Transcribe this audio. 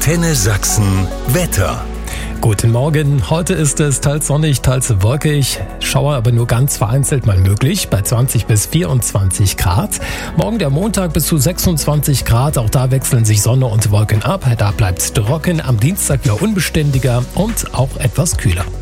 Antenne Sachsen Wetter. Guten Morgen, heute ist es teils sonnig, teils wolkig, Schauer aber nur ganz vereinzelt mal möglich, bei 20 bis 24 Grad. Morgen der Montag bis zu 26 Grad, auch da wechseln sich Sonne und Wolken ab, da bleibt es trocken, am Dienstag wieder unbeständiger und auch etwas kühler.